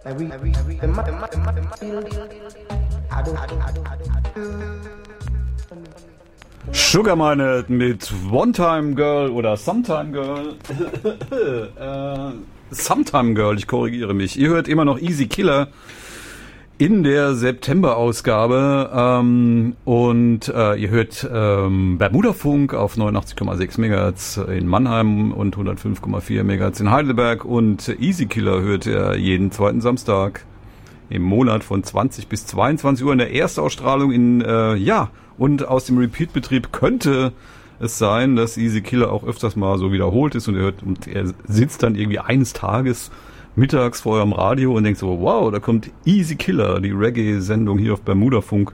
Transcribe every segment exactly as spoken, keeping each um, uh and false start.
Sugar Minott mit One Time Girl oder Sometime Girl. äh, Sometime Girl, ich korrigiere mich. Ihr hört immer noch Easy Killer in der September-Ausgabe ähm, und äh, ihr hört ähm, Bermuda-Funk auf neunundachtzig Komma sechs Megahertz in Mannheim und hundertfünf Komma vier Megahertz in Heidelberg, und Easy Killer hört ihr jeden zweiten Samstag im Monat von zwanzig bis zweiundzwanzig Uhr in der Erstausstrahlung in, äh, ja, und aus dem Repeat-Betrieb könnte es sein, dass Easy Killer auch öfters mal so wiederholt ist und er hört, und er sitzt dann irgendwie eines Tages mittags vor eurem Radio und denkt so, wow, da kommt Easy Killer, die Reggae-Sendung hier auf Bermuda-Funk.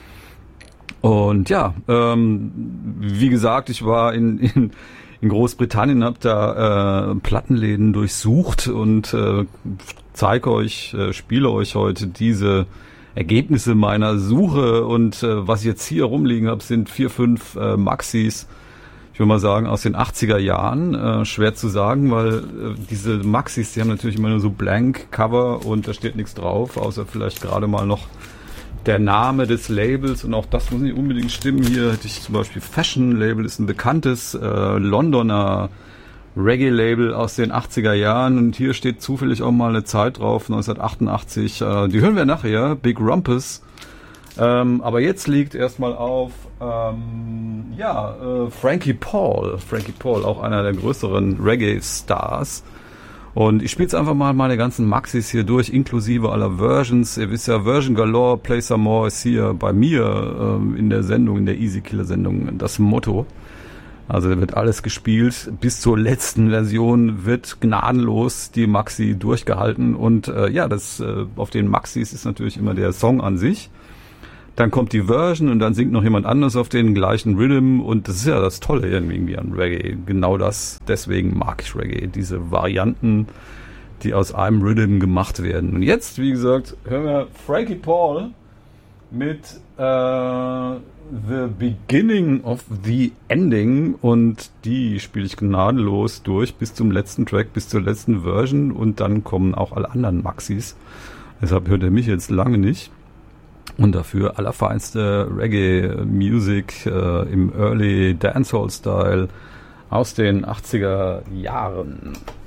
Und ja, ähm, wie gesagt, ich war in, in, in Großbritannien, hab da äh, Plattenläden durchsucht und äh, zeige euch, äh, spiele euch heute diese Ergebnisse meiner Suche, und äh, was ich jetzt hier rumliegen habe, sind vier, fünf äh, Maxis, ich würde mal sagen, aus den achtziger Jahren. Äh, schwer zu sagen, weil äh, diese Maxis, die haben natürlich immer nur so blank Cover und da steht nichts drauf, außer vielleicht gerade mal noch der Name des Labels, und auch das muss nicht unbedingt stimmen. Hier hätte ich zum Beispiel Fashion Label, ist ein bekanntes äh, Londoner Reggae-Label aus den achtziger Jahren, und hier steht zufällig auch mal eine Zeit drauf, neunzehnhundertachtundachtzig. Äh, die hören wir nachher, Big Rumpus. Ähm, aber jetzt liegt erstmal auf ähm, ja, äh, Frankie Paul. Frankie Paul, auch einer der größeren Reggae-Stars. Und ich spiele jetzt einfach mal meine ganzen Maxis hier durch, inklusive aller Versions. Ihr wisst ja, Version Galore, Play Some More ist hier bei mir ähm, in der Sendung, in der Easy Killer Sendung, das Motto. Also da wird alles gespielt, bis zur letzten Version wird gnadenlos die Maxi durchgehalten, und äh, ja, das äh, auf den Maxis ist natürlich immer der Song an sich. Dann kommt die Version und dann singt noch jemand anderes auf den gleichen Rhythm, und das ist ja das Tolle irgendwie an Reggae. Genau das, deswegen mag ich Reggae, diese Varianten, die aus einem Rhythm gemacht werden. Und jetzt, wie gesagt, hören wir Frankie Paul mit äh, The Beginning of the Ending, und die spiele ich gnadenlos durch bis zum letzten Track, bis zur letzten Version, und dann kommen auch alle anderen Maxis. Deshalb hört ihr mich jetzt lange nicht. Und dafür allerfeinste Reggae-Music äh, im Early Dancehall-Style aus den achtziger Jahren.